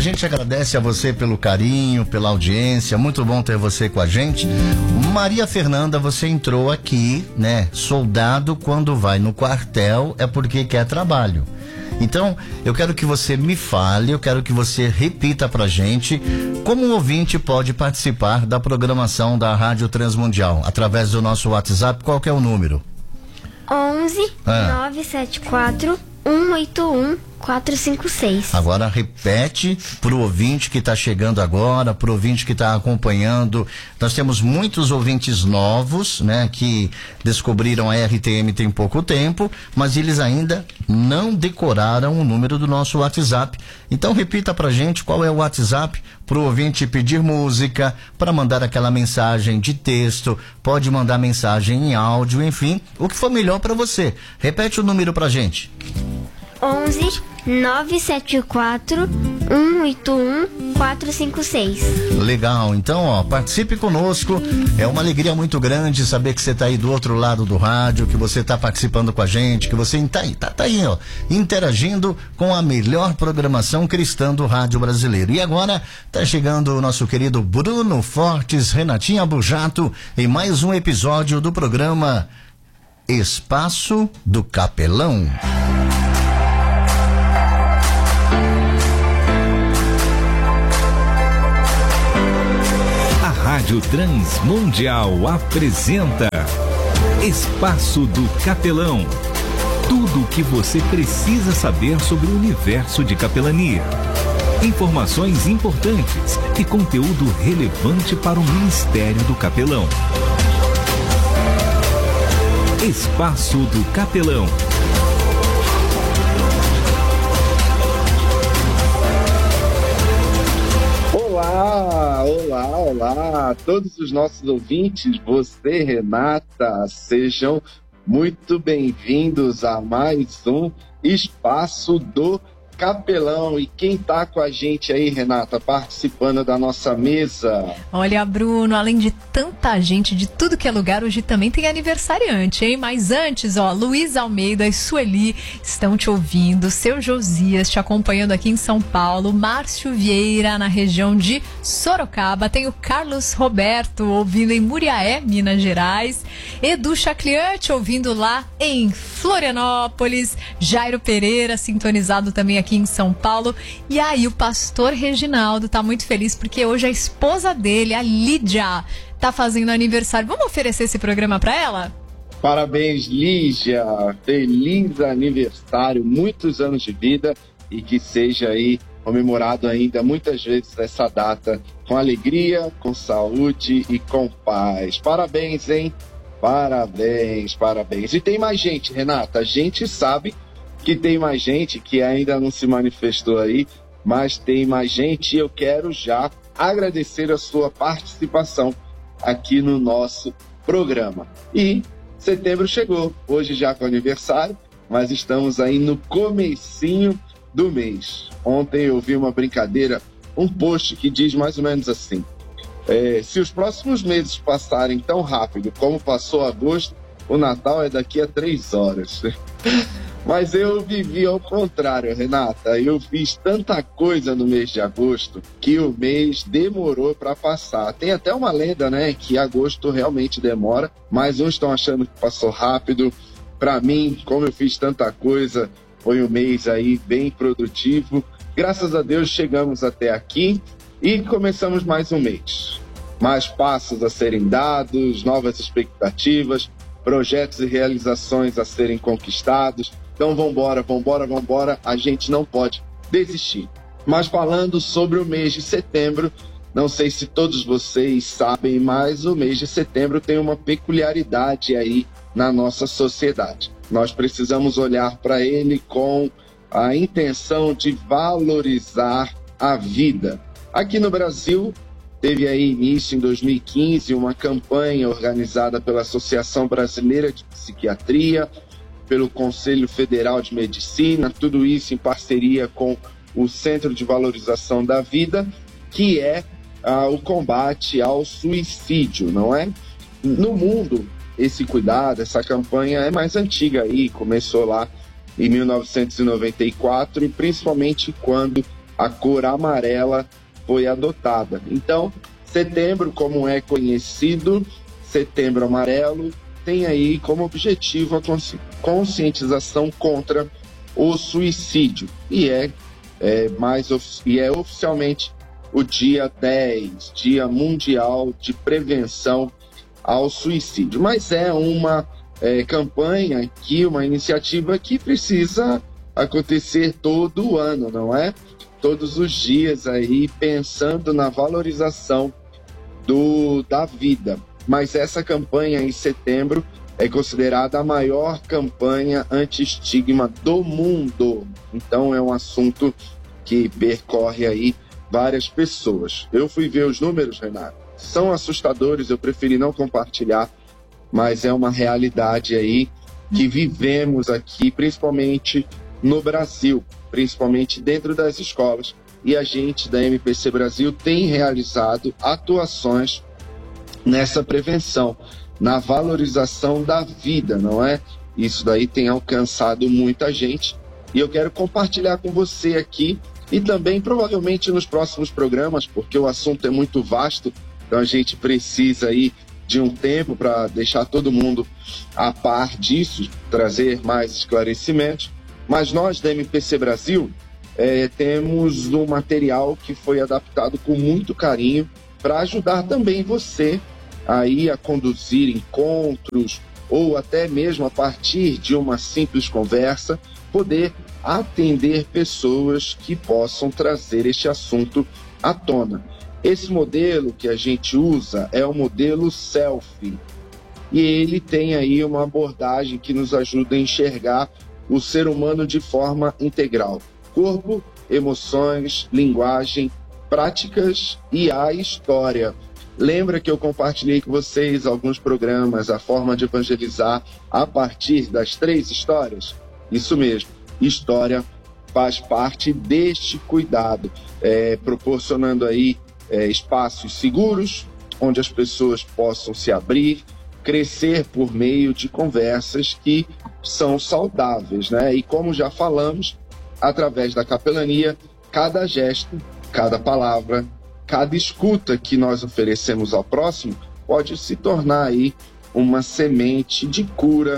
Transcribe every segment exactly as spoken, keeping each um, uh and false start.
gente agradece a você pelo carinho, pela audiência, muito bom ter você com a gente. Maria Fernanda, você entrou aqui, né? Soldado quando vai no quartel é porque quer trabalho. Então, eu quero que você me fale, eu quero que você repita pra gente como um ouvinte pode participar da programação da Rádio Transmundial, através do nosso WhatsApp. Qual que é o número? onze, nove sete quatro, um oito um, quatro cinco seis. Agora repete pro ouvinte que está chegando agora, pro ouvinte que está acompanhando. Nós temos muitos ouvintes novos, né, que descobriram a R T M tem pouco tempo, mas eles ainda não decoraram o número do nosso WhatsApp. Então repita pra gente qual é o WhatsApp pro ouvinte pedir música, para mandar aquela mensagem de texto, pode mandar mensagem em áudio, enfim, o que for melhor para você. Repete o número pra gente. onze, nove sete quatro, um oito um, quatro cinco seis. Legal, então, ó, participe conosco. É uma alegria muito grande saber que você está aí do outro lado do rádio, que você está participando com a gente, que você está aí, tá, tá aí, ó, interagindo com a melhor programação cristã do rádio brasileiro. E agora tá chegando o nosso querido Bruno Fortes, Renatinha Bujato, em mais um episódio do programa Espaço do Capelão. Rádio Transmundial apresenta Espaço do Capelão. Tudo o que você precisa saber sobre o universo de capelania. Informações importantes e conteúdo relevante para o Ministério do Capelão. Espaço do Capelão. Olá, olá, olá a todos os nossos ouvintes, você, Renata, sejam muito bem-vindos a mais um Espaço do Capelão. E quem tá com a gente aí, Renata, participando da nossa mesa? Olha, Bruno, além de tanta gente de tudo que é lugar, hoje também tem aniversariante, hein? Mas antes, ó, Luiz Almeida e Sueli estão te ouvindo, seu Josias te acompanhando aqui em São Paulo, Márcio Vieira na região de Sorocaba, tem o Carlos Roberto ouvindo em Muriaé, Minas Gerais, Edu Chaclian te ouvindo lá em Florianópolis, Jairo Pereira sintonizado também aqui aqui em São Paulo. E aí o pastor Reginaldo tá muito feliz porque hoje a esposa dele, a Lídia, tá fazendo aniversário. Vamos oferecer esse programa para ela? Parabéns, Lídia, feliz aniversário, muitos anos de vida e que seja aí comemorado ainda muitas vezes essa data com alegria, com saúde e com paz. Parabéns, hein? Parabéns, parabéns. E tem mais gente, Renata, a gente sabe que tem mais gente que ainda não se manifestou aí, mas tem mais gente e eu quero já agradecer a sua participação aqui no nosso programa. E setembro chegou, hoje já com aniversário, mas estamos aí no comecinho do mês. Ontem eu vi uma brincadeira, um post que diz mais ou menos assim: é, se os próximos meses passarem tão rápido como passou agosto, o Natal é daqui a três horas. Mas eu vivi ao contrário, Renata. Eu fiz tanta coisa no mês de agosto que o mês demorou para passar. Tem até uma lenda, né, que agosto realmente demora, mas uns estão achando que passou rápido. Para mim, como eu fiz tanta coisa, foi um mês aí bem produtivo. Graças a Deus chegamos até aqui e começamos mais um mês. Mais passos a serem dados, novas expectativas, projetos e realizações a serem conquistados. Então vambora, vambora, vambora, a gente não pode desistir. Mas falando sobre o mês de setembro, não sei se todos vocês sabem, mas o mês de setembro tem uma peculiaridade aí na nossa sociedade. Nós precisamos olhar para ele com a intenção de valorizar a vida. Aqui no Brasil, teve aí início em dois mil e quinze uma campanha organizada pela Associação Brasileira de Psiquiatria, pelo Conselho Federal de Medicina, tudo isso em parceria com o Centro de Valorização da Vida, que é ah, o combate ao suicídio, não é? No mundo, esse cuidado, essa campanha é mais antiga aí, começou lá em mil novecentos e noventa e quatro, e principalmente quando a cor amarela foi adotada. Então, setembro, como é conhecido, Setembro Amarelo, tem aí como objetivo a consci- conscientização contra o suicídio. E é, é, mais of- e é oficialmente o dia dez, Dia Mundial de Prevenção ao Suicídio. Mas é uma é, campanha aqui, uma iniciativa que precisa acontecer todo ano, não é? Todos os dias aí, pensando na valorização do, da vida. Mas essa campanha em setembro é considerada a maior campanha anti-estigma do mundo. Então é um assunto que percorre aí várias pessoas. Eu fui ver os números, Renato, são assustadores, eu preferi não compartilhar, mas é uma realidade aí que vivemos aqui, principalmente no Brasil, principalmente dentro das escolas. E a gente da M P C Brasil tem realizado atuações nessa prevenção, na valorização da vida, não é? Isso daí tem alcançado muita gente e eu quero compartilhar com você aqui e também provavelmente nos próximos programas, porque o assunto é muito vasto, então a gente precisa aí de um tempo para deixar todo mundo a par disso, trazer mais esclarecimentos. Mas nós da M P C Brasil é, temos um material que foi adaptado com muito carinho para ajudar também você aí a conduzir encontros ou até mesmo a partir de uma simples conversa, poder atender pessoas que possam trazer este assunto à tona. Esse modelo que a gente usa é o modelo selfie e ele tem aí uma abordagem que nos ajuda a enxergar o ser humano de forma integral. Corpo, emoções, linguagem, práticas e a história. Lembra que eu compartilhei com vocês alguns programas, a forma de evangelizar a partir das três histórias? Isso mesmo, história faz parte deste cuidado, é, proporcionando aí é, espaços seguros, onde as pessoas possam se abrir, crescer por meio de conversas que são saudáveis, né? E como já falamos, através da capelania, cada gesto, cada palavra, cada escuta que nós oferecemos ao próximo pode se tornar aí uma semente de cura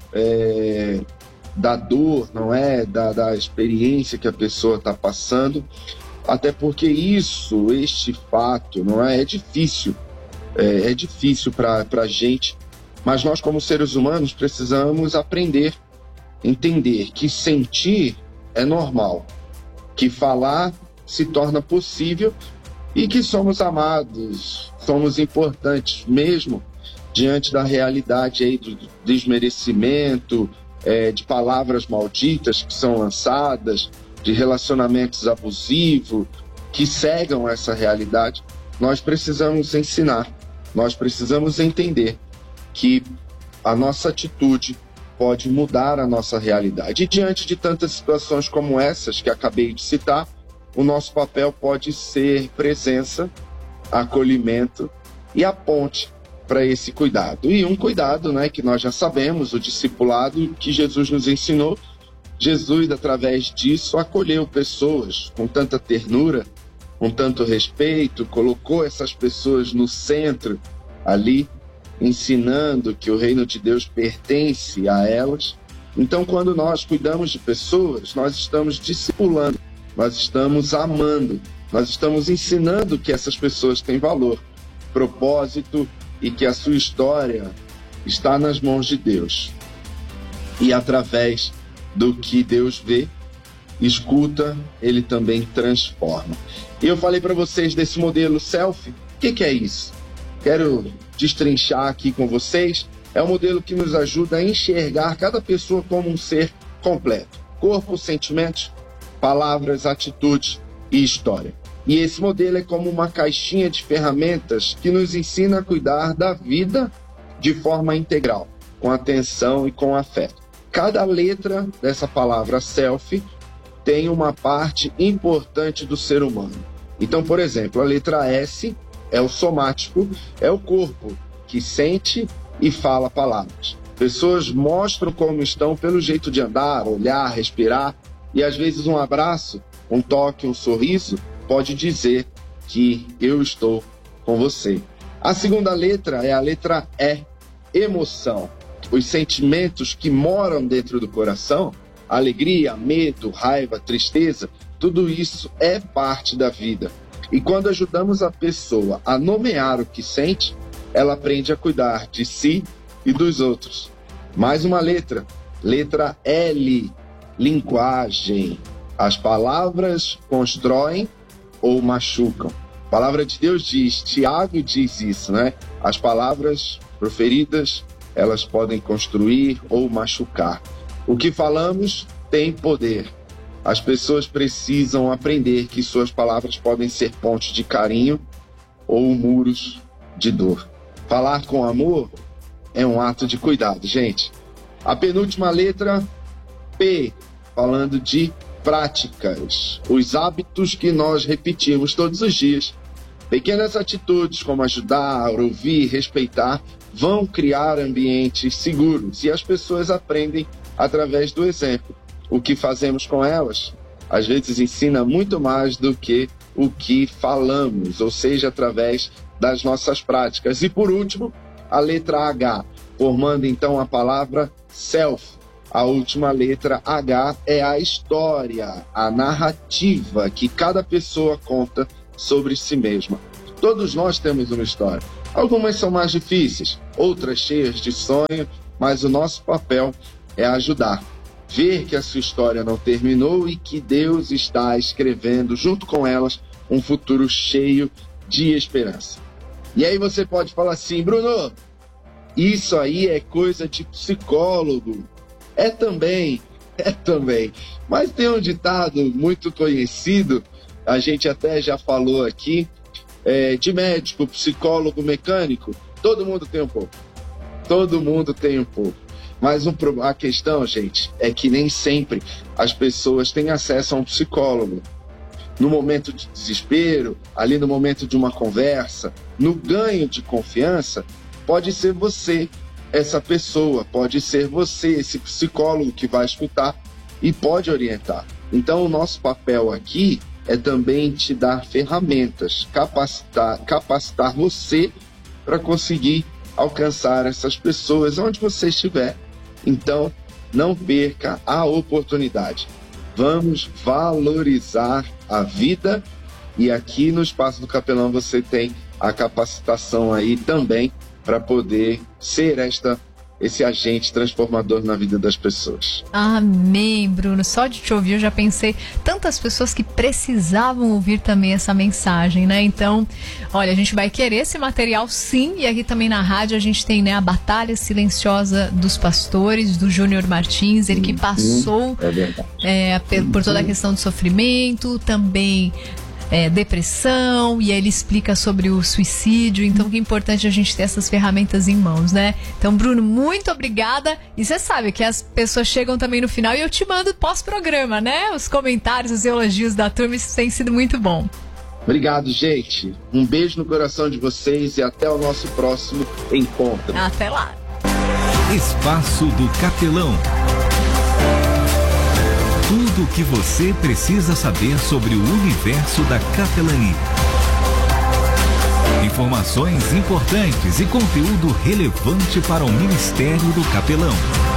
é, da dor, não é? Da, da experiência que a pessoa está passando. Até porque isso, este fato, não é? É difícil. É, é difícil para a gente. Mas nós, como seres humanos, precisamos aprender, entender que sentir é normal, que falar se torna possível e que somos amados, somos importantes mesmo diante da realidade aí do desmerecimento, é, de palavras malditas que são lançadas, de relacionamentos abusivos que cegam essa realidade. Nós precisamos ensinar, nós precisamos entender que a nossa atitude pode mudar a nossa realidade. E diante de tantas situações como essas que acabei de citar, o nosso papel pode ser presença, acolhimento e a ponte para esse cuidado. E um cuidado, né, que nós já sabemos, o discipulado que Jesus nos ensinou. Jesus, através disso, acolheu pessoas com tanta ternura, com tanto respeito, colocou essas pessoas no centro ali, ensinando que o reino de Deus pertence a elas. Então, quando nós cuidamos de pessoas, nós estamos discipulando, nós estamos amando, nós estamos ensinando que essas pessoas têm valor, propósito e que a sua história está nas mãos de Deus. E através do que Deus vê, escuta, ele também transforma. E eu falei para vocês desse modelo selfie. O que, que é isso? Quero destrinchar aqui com vocês. É um modelo que nos ajuda a enxergar cada pessoa como um ser completo. Corpo, sentimentos, palavras, atitudes e história. E esse modelo é como uma caixinha de ferramentas que nos ensina a cuidar da vida de forma integral, com atenção e com afeto. Cada letra dessa palavra selfie tem uma parte importante do ser humano. Então, por exemplo, a letra S é o somático, é o corpo que sente e fala palavras. Pessoas mostram como estão pelo jeito de andar, olhar, respirar, e às vezes um abraço um toque, um sorriso, pode dizer que eu estou com você. A segunda letra é a letra E, emoção. Os sentimentos que moram dentro do coração, alegria, medo, raiva, tristeza, tudo isso é parte da vida. E quando ajudamos a pessoa a nomear o que sente, ela aprende a cuidar de si e dos outros. Mais uma letra, letra L, linguagem. As palavras constroem ou machucam. A palavra de Deus diz, Tiago diz isso, né? As palavras proferidas, elas podem construir ou machucar. O que falamos tem poder. As pessoas precisam aprender que suas palavras podem ser pontes de carinho ou muros de dor. Falar com amor é um ato de cuidado, gente. A penúltima letra, P, falando de práticas. Os hábitos que nós repetimos todos os dias. Pequenas atitudes como ajudar, ouvir, respeitar, vão criar ambientes seguros e as pessoas aprendem através do exemplo. O que fazemos com elas, às vezes ensina muito mais do que o que falamos, ou seja, através das nossas práticas. E por último, a letra H, formando então a palavra self. A última letra H é a história, a narrativa que cada pessoa conta sobre si mesma. Todos nós temos uma história. Algumas são mais difíceis, outras cheias de sonho, mas o nosso papel é ajudar. Ver que a sua história não terminou e que Deus está escrevendo junto com elas um futuro cheio de esperança. E aí você pode falar assim, Bruno, isso aí é coisa de psicólogo. É também, é também. Mas tem um ditado muito conhecido, a gente até já falou aqui, é, de médico, psicólogo, mecânico, todo mundo tem um pouco. Todo mundo tem um pouco. Mas um, a questão, gente, é que nem sempre as pessoas têm acesso a um psicólogo. No momento de desespero, ali no momento de uma conversa, no ganho de confiança, pode ser você essa pessoa, pode ser você esse psicólogo que vai escutar e pode orientar. Então, o nosso papel aqui é também te dar ferramentas, capacitar, capacitar você para conseguir alcançar essas pessoas onde você estiver. Então, não perca a oportunidade. Vamos valorizar a vida e aqui no Espaço do Capelão você tem a capacitação aí também para poder ser esta, esse agente transformador na vida das pessoas. Amém, Bruno. Só de te ouvir eu já pensei tantas pessoas que precisavam ouvir também essa mensagem, né? Então, olha, a gente vai querer esse material sim, e aqui também na rádio a gente tem, né, a Batalha Silenciosa dos Pastores, do Júnior Martins, ele que passou é, é, por toda a questão do sofrimento, também É, depressão, e aí ele explica sobre o suicídio. Então que é importante a gente ter essas ferramentas em mãos, né? Então, Bruno, muito obrigada. E você sabe que as pessoas chegam também no final e eu te mando pós-programa, né? Os comentários, os elogios da turma, isso tem sido muito bom. Obrigado, gente. Um beijo no coração de vocês e até o nosso próximo encontro. Até lá. Espaço do Capelão. Tudo o que você precisa saber sobre o universo da capelania. Informações importantes e conteúdo relevante para o Ministério do Capelão.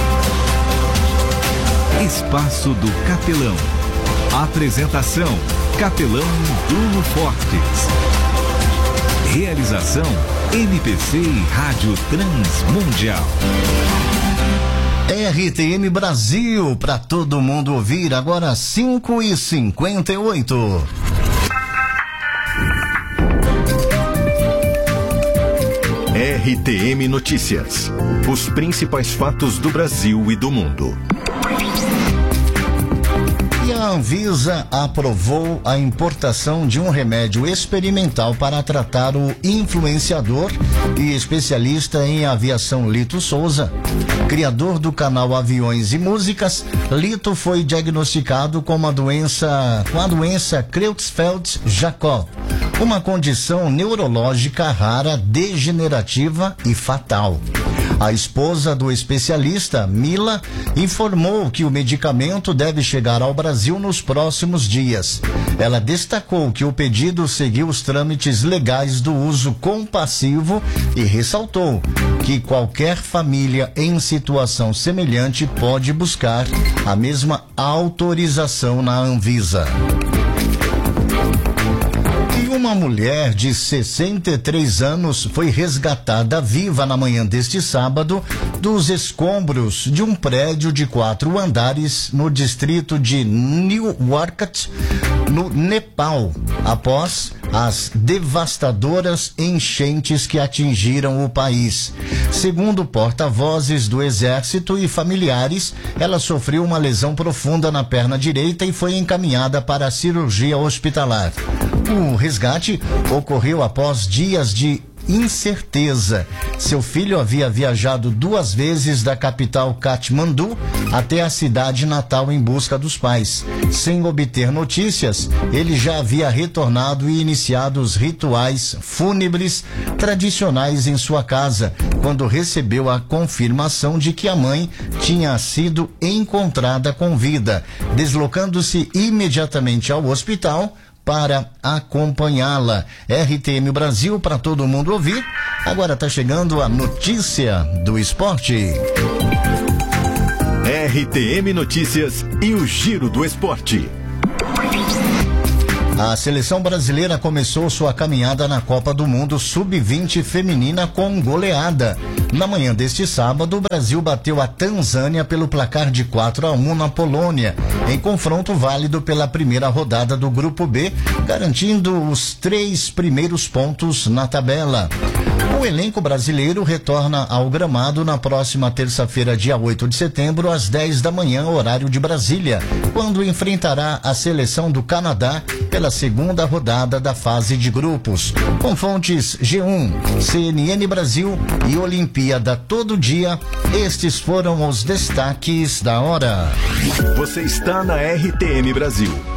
Espaço do Capelão. Apresentação: Capelão Bruno Fortes. Realização: M P C e Rádio Transmundial. R T M Brasil, para todo mundo ouvir, agora cinco e cinquenta e oito. R T M Notícias. Os principais fatos do Brasil e do mundo. E a Anvisa aprovou a importação de um remédio experimental para tratar o influenciador e especialista em aviação Lito Souza. Criador do canal Aviões e Músicas, Lito foi diagnosticado com uma doença, com a doença Creutzfeldt-Jakob, uma condição neurológica rara, degenerativa e fatal. A esposa do especialista, Mila, informou que o medicamento deve chegar ao Brasil nos próximos dias. Ela destacou que o pedido seguiu os trâmites legais do uso compassivo e ressaltou que qualquer família em situação semelhante pode buscar a mesma autorização na Anvisa. Uma mulher de sessenta e três anos foi resgatada viva na manhã deste sábado dos escombros de um prédio de quatro andares no distrito de Newark, no Nepal, após as devastadoras enchentes que atingiram o país. Segundo porta-vozes do Exército e familiares, ela sofreu uma lesão profunda na perna direita e foi encaminhada para a cirurgia hospitalar. O resgate ocorreu após dias de incerteza. Seu filho havia viajado duas vezes da capital Katmandu até a cidade natal em busca dos pais. Sem obter notícias, ele já havia retornado e iniciado os rituais fúnebres tradicionais em sua casa, quando recebeu a confirmação de que a mãe tinha sido encontrada com vida, deslocando-se imediatamente ao hospital para acompanhá-la. R T M Brasil para todo mundo ouvir. Agora está chegando a notícia do esporte. R T M Notícias e o Giro do Esporte. A seleção brasileira começou sua caminhada na Copa do Mundo sub vinte feminina com goleada. Na manhã deste sábado, o Brasil bateu a Tanzânia pelo placar de quatro a um na Polônia, em confronto válido pela primeira rodada do Grupo B, garantindo os três primeiros pontos na tabela. O elenco brasileiro retorna ao gramado na próxima terça-feira, dia oito de setembro, às dez da manhã, horário de Brasília, quando enfrentará a seleção do Canadá pela segunda rodada da fase de grupos. Com fontes G um, C N N Brasil e Olimpíada Todo Dia, estes foram os destaques da hora. Você está na R T M Brasil.